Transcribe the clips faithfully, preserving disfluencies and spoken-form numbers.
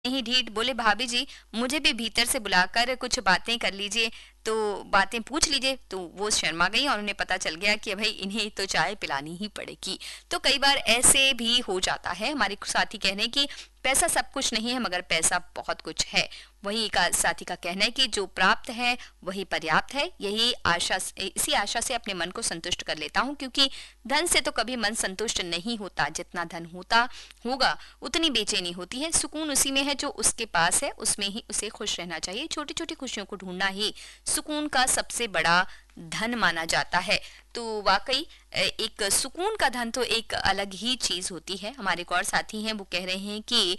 ही ढीठ बोले, भाभी जी मुझे भी भीतर से बुलाकर कुछ बातें कर लीजिए, तो बातें पूछ लीजिए। तो वो शर्मा गई और उन्हें पता चल गया कि भाई इन्हें तो चाय पिलानी ही पड़ेगी। तो कई बार ऐसे भी हो जाता है। हमारे साथी कह रहे हैं कि पैसा सब कुछ नहीं है मगर पैसा बहुत कुछ है। वही एक साथी का कहना है कि जो प्राप्त है वही पर्याप्त है। यही आशा इसी आशा से अपने मन को संतुष्ट कर लेता हूँ, क्योंकि धन से तो कभी मन संतुष्ट नहीं होता। जितना धन होता होगा उतनी बेचैनी होती है। सुकून उसी में है जो उसके पास है, उसमें ही उसे खुश रहना चाहिए। छोटी छोटी खुशियों को ढूंढना ही सुकून का सबसे बड़ा धन माना जाता है। तो वाकई एक सुकून का धन तो एक अलग ही चीज होती है। हमारे एक और साथी हैं, वो कह रहे हैं कि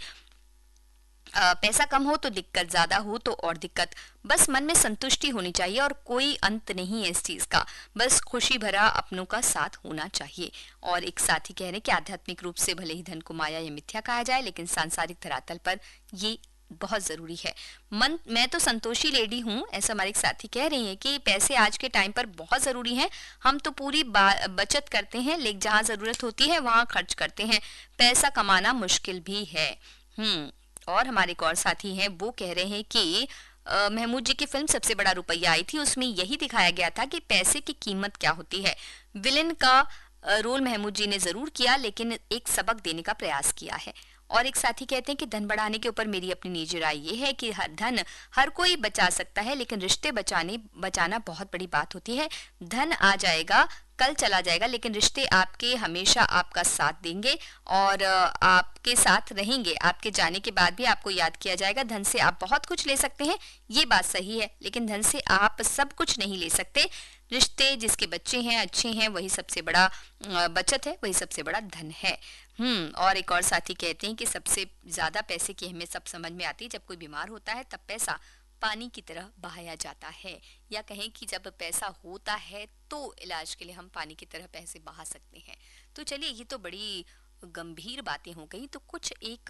आ, पैसा कम हो तो दिक्कत, ज्यादा हो तो और दिक्कत। बस मन में संतुष्टि होनी चाहिए और कोई अंत नहीं है इस चीज का। बस खुशी भरा अपनों का साथ होना चाहिए। और एक साथी कह रहे हैं कि आध्यात्मिक रूप से भले ही धन को माया या मिथ्या कहा जाए, लेकिन सांसारिक धरातल पर ये बहुत जरूरी है। मन मैं तो संतोषी लेडी हूँ, ऐसा हमारे एक साथी कह रही हैं कि पैसे आज के टाइम पर बहुत जरूरी हैं। हम तो पूरी बचत करते हैं, लेकिन जहाँ जरूरत होती है वहां खर्च करते हैं। पैसा कमाना मुश्किल भी है। हम्म और हमारे एक और साथी हैं, वो कह रहे हैं कि महमूद जी की फिल्म सबसे बड़ा रुपया आई थी, उसमें यही दिखाया गया था कि पैसे की कीमत क्या होती है। विलेन का रोल महमूद जी ने जरूर किया, लेकिन एक सबक देने का प्रयास किया है। और एक साथी कहते हैं कि धन बढ़ाने के ऊपर मेरी अपनी निजी राय ये है कि हर धन हर कोई बचा सकता है, लेकिन रिश्ते बचाने बचाना बहुत बड़ी बात होती है। धन आ जाएगा, कल चला जाएगा, लेकिन रिश्ते आपके हमेशा आपका साथ देंगे और आपके साथ रहेंगे। आपके जाने के बाद भी आपको याद किया जाएगा। धन से आप बहुत कुछ ले सकते हैं, ये बात सही है, लेकिन धन से आप सब कुछ नहीं ले सकते। रिश्ते, जिसके बच्चे हैं, अच्छे हैं, वही सबसे बड़ा बचत है, वही सबसे बड़ा धन है। हम्म और एक और साथी कहते हैं कि सबसे ज्यादा पैसे की अहमियत सब समझ में आती है जब कोई बीमार होता है, तब पैसा पानी की तरह बहाया जाता है। या कहें कि जब पैसा होता है तो इलाज के लिए हम पानी की तरह पैसे बहा सकते हैं। तो चलिए, ये तो बड़ी गंभीर बातें हो गई। तो कुछ एक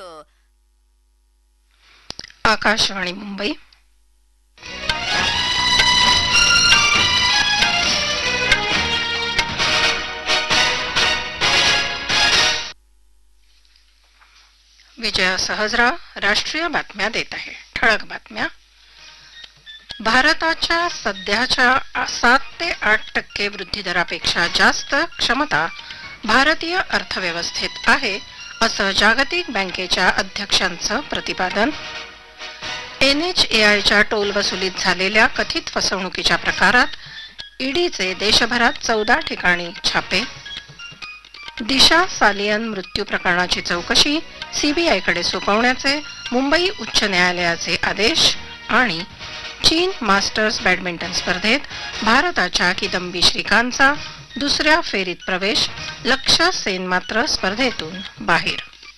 आकाशवाणी मुंबई विजया सहजराव राष्ट्रीय बातम्या देत आहे। ठळक बातम्या. भारताच्या सध्याच्या सात ते आठ टक्के वृद्धी दरापेक्षा जास्त क्षमता भारतीय अर्थव्यवस्थेत आहे, असं जागतिक बँकेच्या अध्यक्षांचं प्रतिपादन. एन एच ए आयच्या टोल वसुलीत झालेल्या कथित फसवणुकीच्या प्रकारात ईडीचे देशभरात चौदा ठिकाणी छापे. दिशा सालियन मृत्यू प्रकरणाची चौकशी सीबीआयकडे सोपवण्याचे मुंबई उच्च न्यायालयाचे आदेश. आणि चीन मास्टर्स बॅडमिंटन स्पर्धेत भारताच्या किदंबी श्रीकांतचा दुसऱ्या फेरीत प्रवेश. लक्ष्य सेन मात्र स्पर्धेतून बाहेर.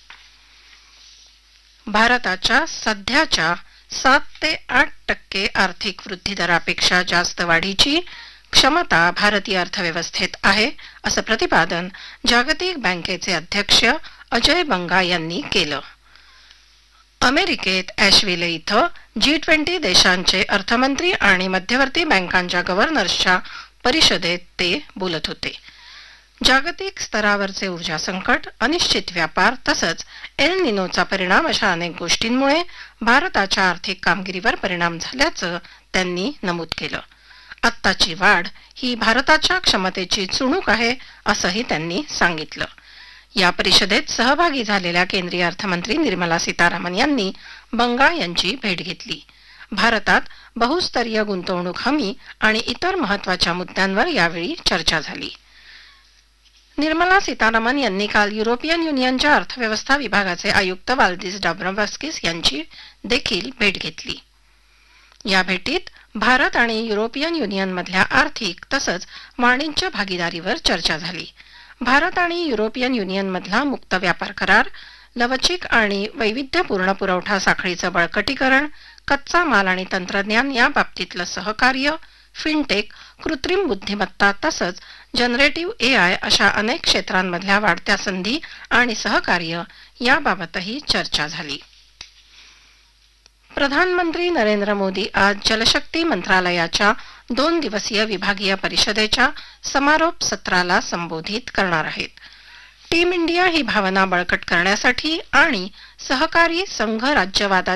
भारताच्या सध्याच्या सात ते आठ टक्के आर्थिक वृद्धी दरापेक्षा जास्त वाढीची क्षमता भारतीय अर्थव्यवस्थेत आहे, असं प्रतिपादन जागतिक बँकेचे अध्यक्ष अजय बंगा यांनी केलं. अमेरिकेत ॲशविले इथं जी ट्वेंटी देशांचे अर्थमंत्री आणि मध्यवर्ती बँकांच्या गव्हर्नर्सच्या परिषदेत ते बोलत होते. जागतिक स्तरावरचे ऊर्जा संकट, अनिश्चित व्यापार तसंच एल निनोचा परिणाम अशा अनेक गोष्टींमुळे भारताच्या आर्थिक कामगिरीवर परिणाम झाल्याचं त्यांनी नमूद केलं. आत्ताची वाढ ही भारताच्या क्षमतेची चुणूक आहे, असंही त्यांनी सांगितलं. या परिषदेत सहभागी झालेल्या केंद्रीय अर्थमंत्री निर्मला सीतारामन यांनी बंगा यांची भेट घेतली. भारतात बहुस्तरीय गुंतवणूक हमी आणि इतर महत्वाच्या मुद्द्यांवर यावेळी चर्चा झाली. निर्मला सीतारामन यांनी काल युरोपियन युनियनच्या अर्थव्यवस्था विभागाचे आयुक्त वाल्दिस डॉम्ब्रोव्स्किस यांची देखील भेट घेतली. या भेटीत भारत आणि युरोपियन युनियनमधल्या आर्थिक तसंच वाणिज्य भागीदारीवर चर्चा झाली. भारत आणि युरोपियन युनियनमधला मुक्त व्यापार करार, लवचिक आणि वैविध्यपूर्ण पुरवठा साखळीचं बळकटीकरण, कच्चा माल आणि तंत्रज्ञान या बाबतीतलं सहकार्य, फिनटेक, कृत्रिम बुद्धिमत्ता तसंच जनरेटिव्ह ए आय अशा अनेक क्षेत्रांमधल्या वाढत्या संधी आणि सहकार्य याबाबतही चर्चा झाली. प्रधानमंत्री नरेंद्र मोदी आज जलशक्ती मंत्रालयाच्या दोन दिवसीय विभागीय परिषदेच्या समारोप सत्राला संबोधित करणार आहेत. टीम इंडिया ही भावना बळकट करण्यासाठी आणि सहकारी संघ राज्यवादाच्या